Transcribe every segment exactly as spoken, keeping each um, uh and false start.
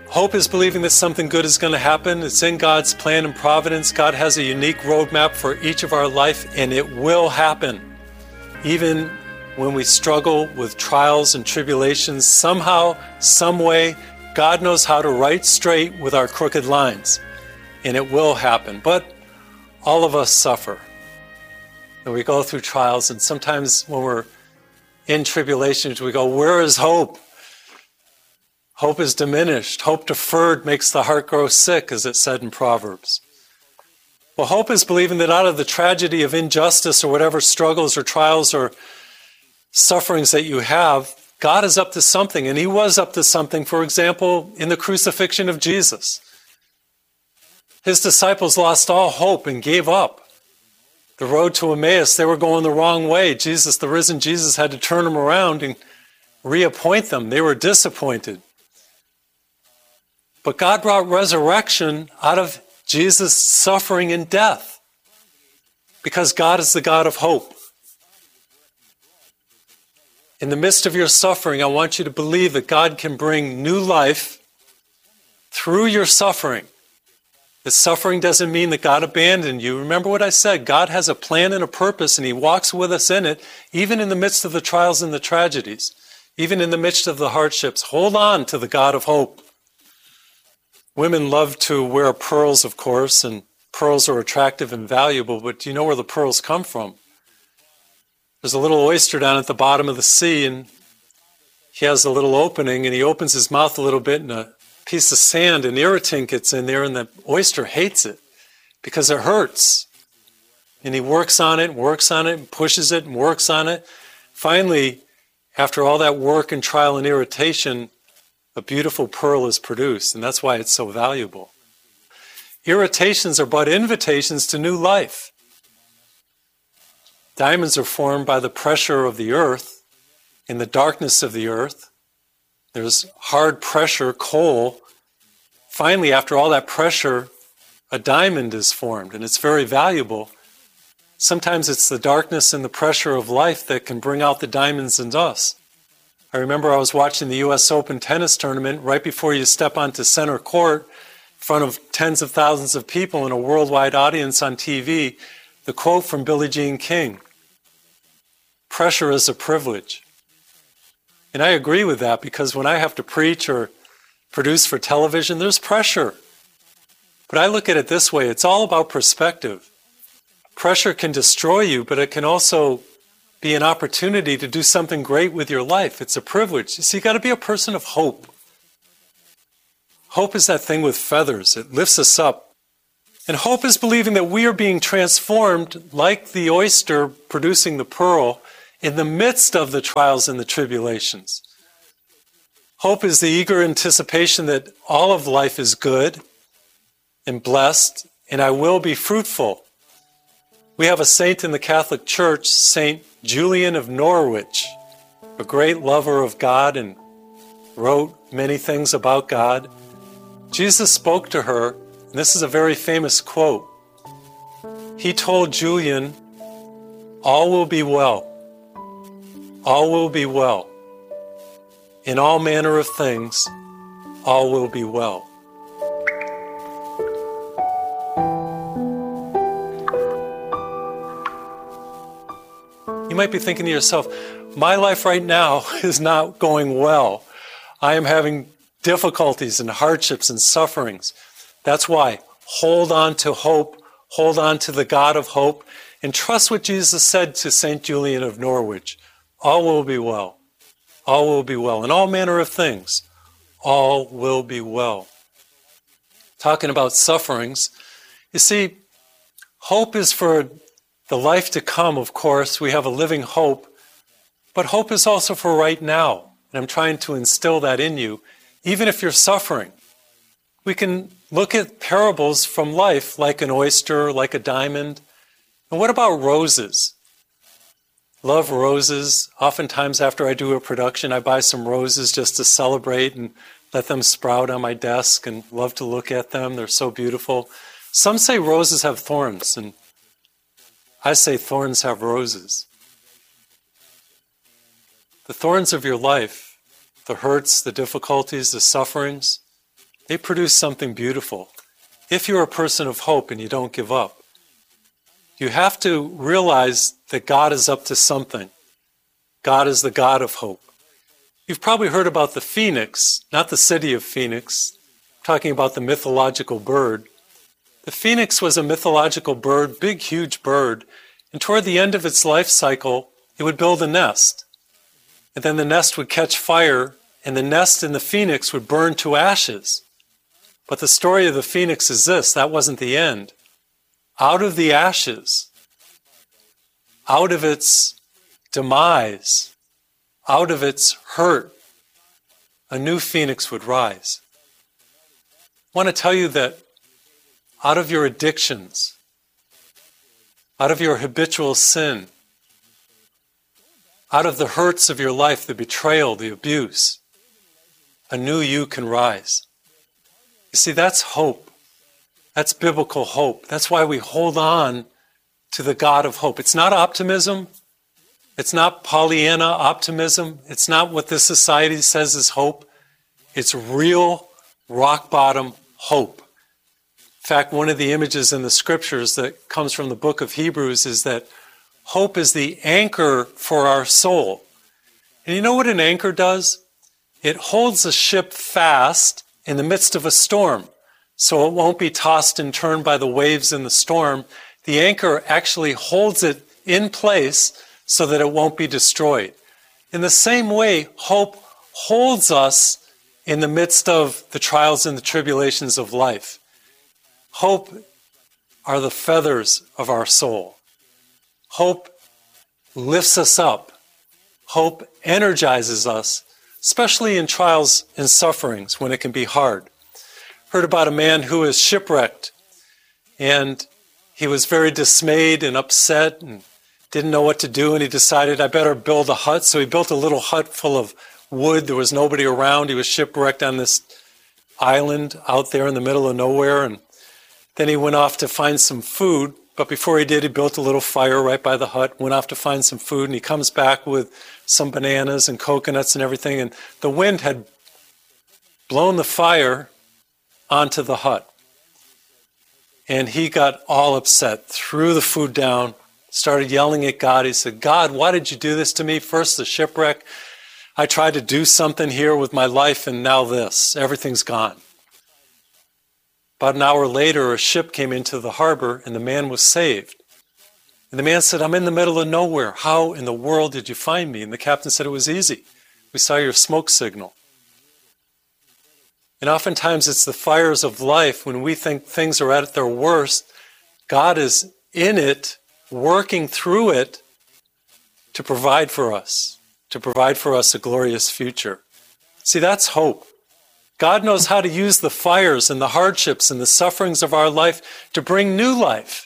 Hope is believing that something good is going to happen. It's in God's plan and providence. God has a unique roadmap for each of our life, and it will happen. Even when we struggle with trials and tribulations, somehow, some way, God knows how to write straight with our crooked lines, and it will happen. But all of us suffer, and we go through trials, and sometimes when we're in tribulations, we go, where is hope? Hope is diminished. Hope deferred makes the heart grow sick, as it said in Proverbs. Well, hope is believing that out of the tragedy of injustice or whatever struggles or trials or sufferings that you have, God is up to something, and he was up to something, for example, in the crucifixion of Jesus. His disciples lost all hope and gave up. The road to Emmaus, they were going the wrong way. Jesus, the risen Jesus, had to turn them around and reappoint them. They were disappointed. But God brought resurrection out of Jesus' suffering and death, because God is the God of hope. In the midst of your suffering, I want you to believe that God can bring new life through your suffering. That suffering doesn't mean that God abandoned you. Remember what I said, God has a plan and a purpose, and he walks with us in it, even in the midst of the trials and the tragedies, even in the midst of the hardships. Hold on to the God of hope. Women love to wear pearls, of course, and pearls are attractive and valuable, but do you know where the pearls come from? There's a little oyster down at the bottom of the sea, and he has a little opening, and he opens his mouth a little bit, and a piece of sand, an irritant gets in there, and the oyster hates it because it hurts. And he works on it, works on it, and pushes it, and works on it. Finally, after all that work and trial and irritation, a beautiful pearl is produced, and that's why it's so valuable. Irritations are but invitations to new life. Diamonds are formed by the pressure of the earth, in the darkness of the earth. There's hard pressure, coal. Finally, after all that pressure, a diamond is formed, and it's very valuable. Sometimes it's the darkness and the pressure of life that can bring out the diamonds in us. I remember I was watching the U S Open tennis tournament right before you step onto center court in front of tens of thousands of people in a worldwide audience on T V, the quote from Billie Jean King, "Pressure is a privilege." And I agree with that, because when I have to preach or produce for television, there's pressure. But I look at it this way, it's all about perspective. Pressure can destroy you, but it can also be an opportunity to do something great with your life. It's a privilege. So you got to be a person of hope. Hope is that thing with feathers. It lifts us up. And hope is believing that we are being transformed like the oyster producing the pearl in the midst of the trials and the tribulations. Hope is the eager anticipation that all of life is good and blessed, and I will be fruitful. We have a saint in the Catholic Church, Saint Julian of Norwich, a great lover of God and wrote many things about God. Jesus spoke to her, and this is a very famous quote. He told Julian, "All will be well. All will be well. In all manner of things, all will be well." You might be thinking to yourself, my life right now is not going well. I am having difficulties and hardships and sufferings. That's why, hold on to hope, hold on to the God of hope, and trust what Jesus said to Saint Julian of Norwich. All will be well. All will be well. In all manner of things, all will be well. Talking about sufferings, you see, hope is for the life to come, of course. We have a living hope, but hope is also for right now. And I'm trying to instill that in you, even if you're suffering. We can look at parables from life, like an oyster, like a diamond. And what about roses? Love roses. Oftentimes after I do a production, I buy some roses just to celebrate and let them sprout on my desk, and love to look at them. They're so beautiful. Some say roses have thorns, and I say thorns have roses. The thorns of your life, the hurts, the difficulties, the sufferings, they produce something beautiful. If you're a person of hope and you don't give up, you have to realize that God is up to something. God is the God of hope. You've probably heard about the phoenix, not the city of Phoenix, I'm talking about the mythological bird. The phoenix was a mythological bird, big, huge bird, and toward the end of its life cycle, it would build a nest. And then the nest would catch fire, and the nest in the phoenix would burn to ashes. But the story of the phoenix is this: that wasn't the end. Out of the ashes, out of its demise, out of its hurt, a new phoenix would rise. I want to tell you that out of your addictions, out of your habitual sin, out of the hurts of your life, the betrayal, the abuse, a new you can rise. You see, that's hope. That's biblical hope. That's why we hold on to the God of hope. It's not optimism. It's not Pollyanna optimism. It's not what this society says is hope. It's real, rock-bottom hope. In fact, one of the images in the scriptures that comes from the book of Hebrews is that hope is the anchor for our soul. And you know what an anchor does? It holds a ship fast in the midst of a storm, so it won't be tossed and turned by the waves in the storm. The anchor actually holds it in place so that it won't be destroyed. In the same way, hope holds us in the midst of the trials and the tribulations of life. Hope are the feathers of our soul. Hope lifts us up. Hope energizes us, especially in trials and sufferings when it can be hard. Heard about a man who was shipwrecked, and he was very dismayed and upset and didn't know what to do, and he decided, I better build a hut. So he built a little hut full of wood. There was nobody around. He was shipwrecked on this island out there in the middle of nowhere, and then he went off to find some food. But before he did, he built a little fire right by the hut, went off to find some food, and he comes back with some bananas and coconuts and everything, and the wind had blown the fire onto the hut. And he got all upset, threw the food down, started yelling at God. He said, God, why did you do this to me? First the shipwreck. I tried to do something here with my life, and now this. Everything's gone. About an hour later, a ship came into the harbor, and the man was saved. And the man said, I'm in the middle of nowhere. How in the world did you find me? And the captain said, it was easy. We saw your smoke signal. And oftentimes it's the fires of life when we think things are at their worst. God is in it, working through it to provide for us, to provide for us a glorious future. See, that's hope. God knows how to use the fires and the hardships and the sufferings of our life to bring new life.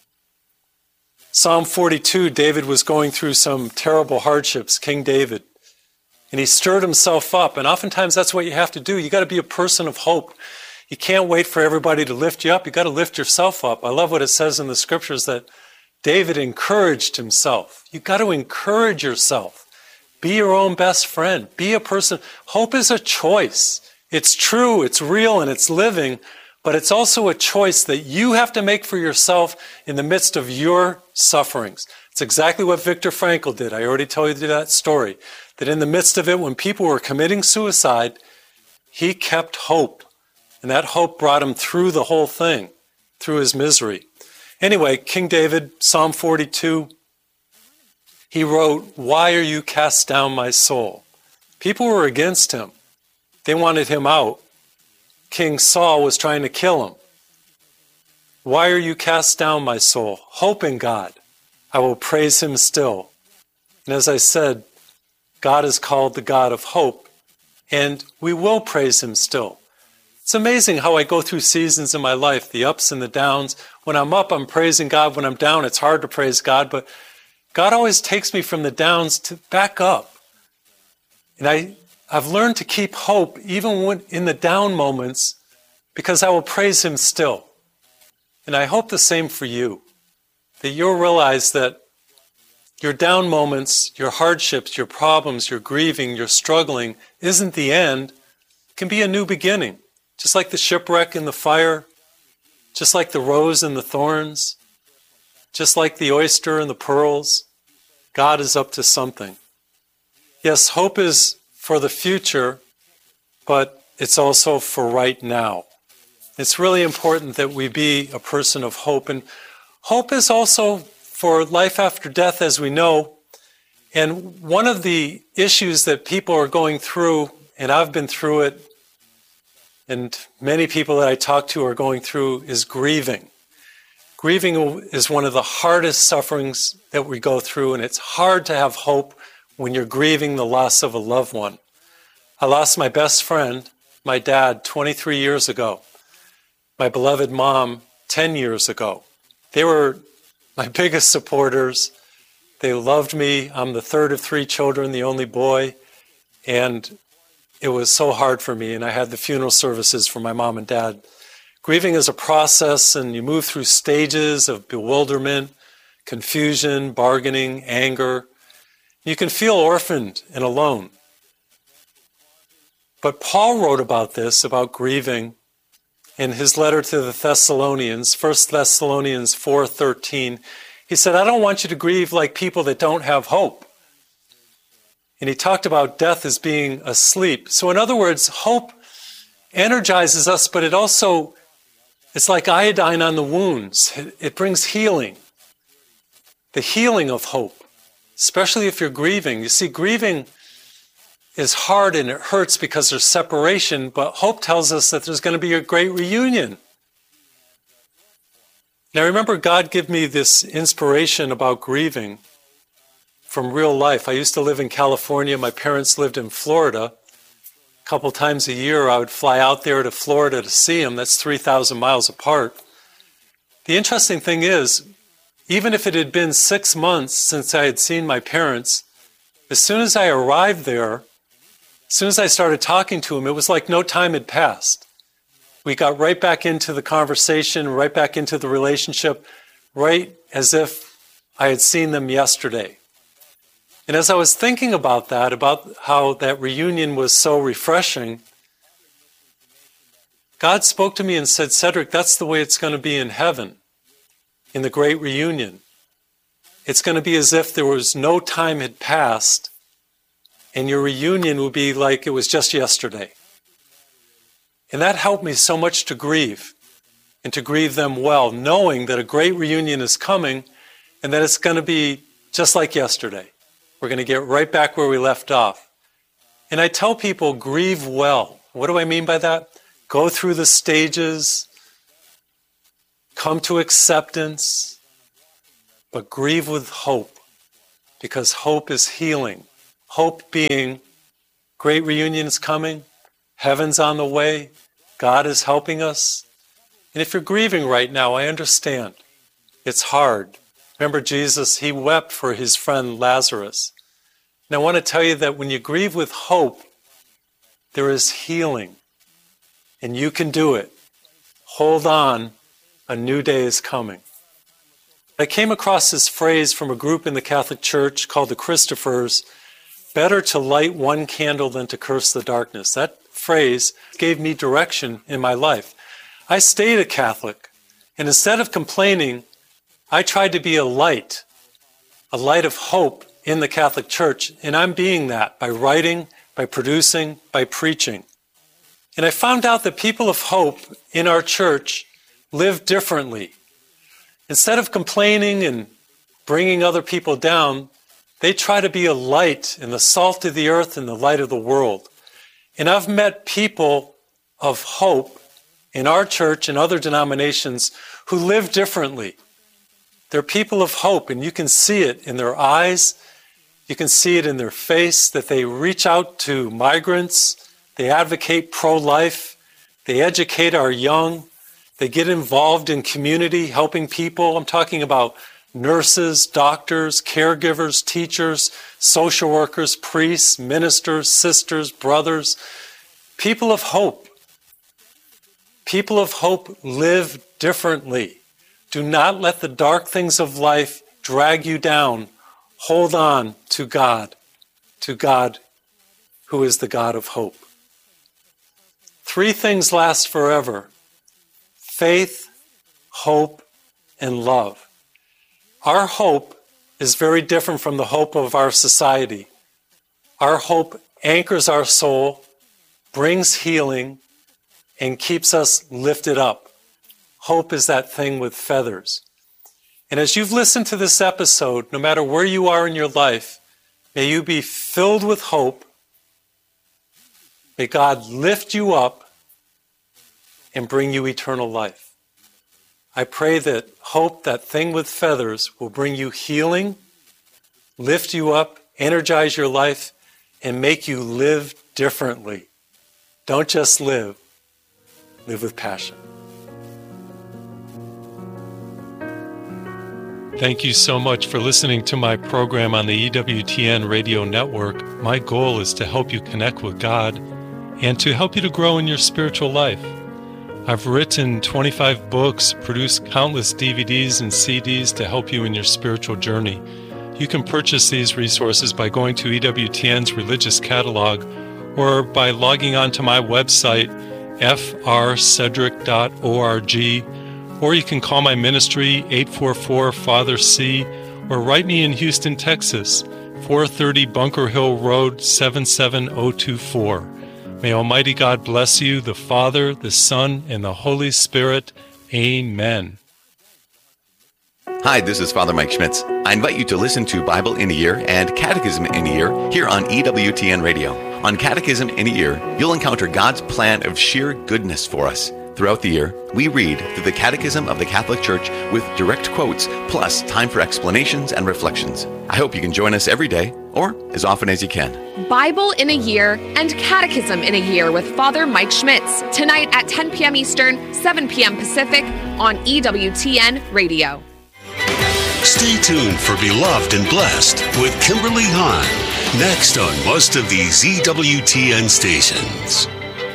Psalm forty-two, David was going through some terrible hardships, King David. And he stirred himself up. And oftentimes that's what you have to do. You got to be a person of hope. You can't wait for everybody to lift you up. You got to lift yourself up. I love what it says in the scriptures that David encouraged himself. You got to encourage yourself. Be your own best friend. Be a person. Hope is a choice. It's true, it's real, and it's living, but it's also a choice that you have to make for yourself in the midst of your sufferings. It's exactly what Viktor Frankl did. I already told you that story. That in the midst of it, when people were committing suicide, he kept hope. And that hope brought him through the whole thing, through his misery. Anyway, King David, Psalm forty-two, he wrote, why are you cast down, my soul? People were against him. They wanted him out. King Saul was trying to kill him. Why are you cast down, my soul? Hope in God. I will praise him still. And as I said, God is called the God of hope, and we will praise him still. It's amazing how I go through seasons in my life, the ups and the downs. When I'm up, I'm praising God. When I'm down, it's hard to praise God, but God always takes me from the downs to back up. And I, I've learned to keep hope even when in the down moments, because I will praise him still. And I hope the same for you, that you'll realize that your down moments, your hardships, your problems, your grieving, your struggling isn't the end. It can be a new beginning. Just like the shipwreck in the fire, just like the rose and the thorns, just like the oyster and the pearls, God is up to something. Yes, hope is for the future, but it's also for right now. It's really important that we be a person of hope. And hope is also for life after death, as we know. And one of the issues that people are going through, and I've been through it, and many people that I talk to are going through, is grieving. Grieving is one of the hardest sufferings that we go through, and it's hard to have hope when you're grieving the loss of a loved one. I lost my best friend, my dad, twenty-three years ago. My beloved mom, ten years ago. They were my biggest supporters. They loved me. I'm the third of three children, the only boy, and it was so hard for me, and I had the funeral services for my mom and dad. Grieving is a process, and you move through stages of bewilderment, confusion, bargaining, anger. You can feel orphaned and alone. But Paul wrote about this, about grieving, in his letter to the Thessalonians, First Thessalonians four thirteen. He said, I don't want you to grieve like people that don't have hope. And he talked about death as being asleep. So in other words, hope energizes us, but it also, it's like iodine on the wounds. It, it brings healing. The healing of hope, especially if you're grieving. You see, grieving is hard and it hurts because there's separation, but hope tells us that there's going to be a great reunion. Now remember, God gave me this inspiration about grieving from real life. I used to live in California. My parents lived in Florida. A couple times a year I would fly out there to Florida to see them. That's three thousand miles apart. The interesting thing is, even if it had been six months since I had seen my parents, as soon as I arrived there, as soon as I started talking to him, it was like no time had passed. We got right back into the conversation, right back into the relationship, right as if I had seen them yesterday. And as I was thinking about that, about how that reunion was so refreshing, God spoke to me and said, Cedric, that's the way it's going to be in heaven, in the great reunion. It's going to be as if there was no time had passed, and your reunion would be like it was just yesterday. And that helped me so much to grieve, and to grieve them well, knowing that a great reunion is coming, and that it's going to be just like yesterday. We're going to get right back where we left off. And I tell people, grieve well. What do I mean by that? Go through the stages, come to acceptance, but grieve with hope, because hope is healing. Hope being, great reunion is coming, heaven's on the way, God is helping us. And if you're grieving right now, I understand. It's hard. Remember Jesus, he wept for his friend Lazarus. And I want to tell you that when you grieve with hope, there is healing. And you can do it. Hold on, a new day is coming. I came across this phrase from a group in the Catholic Church called the Christophers, better to light one candle than to curse the darkness. That phrase gave me direction in my life. I stayed a Catholic, and instead of complaining, I tried to be a light, a light of hope in the Catholic Church, and I'm being that by writing, by producing, by preaching. And I found out that people of hope in our church live differently. Instead of complaining and bringing other people down, they try to be a light and the salt of the earth and the light of the world. And I've met people of hope in our church and other denominations who live differently. They're people of hope, and you can see it in their eyes. You can see it in their face, that they reach out to migrants. They advocate pro-life. They educate our young. They get involved in community, helping people. I'm talking about nurses, doctors, caregivers, teachers, social workers, priests, ministers, sisters, brothers. People of hope. People of hope live differently. Do not let the dark things of life drag you down. Hold on to God, to God who is the God of hope. three things last forever: faith, hope, and love. Our hope is very different from the hope of our society. Our hope anchors our soul, brings healing, and keeps us lifted up. Hope is that thing with feathers. And as you've listened to this episode, no matter where you are in your life, may you be filled with hope. May God lift you up and bring you eternal life. I pray that hope, that thing with feathers, will bring you healing, lift you up, energize your life, and make you live differently. Don't just live, live with passion. Thank you so much for listening to my program on the E W T N radio network. My goal is to help you connect with God and to help you to grow in your spiritual life. I've written twenty-five books, produced countless D V Ds and C Ds to help you in your spiritual journey. You can purchase these resources by going to E W T N's religious catalog or by logging on to my website, f r cedric dot org, or you can call my ministry, eight four four, Father C, or write me in Houston, Texas, four thirty Bunker Hill Road, seven seven zero two four. May Almighty God bless you, the Father, the Son, and the Holy Spirit. Amen. Hi, this is Father Mike Schmitz. I invite you to listen to Bible in a Year and Catechism in a Year here on E W T N Radio. On Catechism in a Year, you'll encounter God's plan of sheer goodness for us. Throughout the year, we read through the Catechism of the Catholic Church with direct quotes, plus time for explanations and reflections. I hope you can join us every day, or as often as you can. Bible in a Year and Catechism in a Year with Father Mike Schmitz, tonight at ten p.m. Eastern, seven p.m. Pacific on E W T N Radio. Stay tuned for Beloved and Blessed with Kimberly Hahn, next on most of these E W T N stations.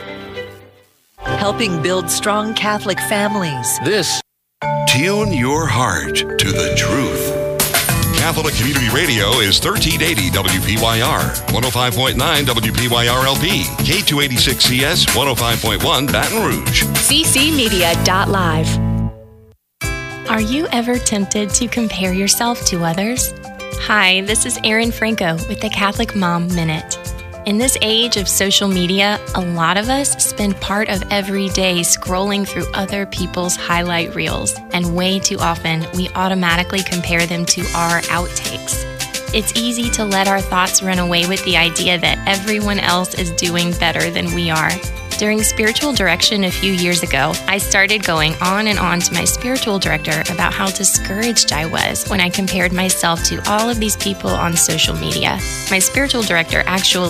Helping build strong Catholic families. This. Tune your heart to the truth. Catholic Community Radio is thirteen eighty W P Y R, one oh five point nine W P Y R L P, K two eighty-six C S, one oh five point one Baton Rouge. C C media dot live. Are you ever tempted to compare yourself to others? Hi, this is Erin Franco with the Catholic Mom Minute. In this age of social media, a lot of us spend part of every day scrolling through other people's highlight reels, and way too often we automatically compare them to our outtakes. It's easy to let our thoughts run away with the idea that everyone else is doing better than we are. During spiritual direction a few years ago, I started going on and on to my spiritual director about how discouraged I was when I compared myself to all of these people on social media. My spiritual director actually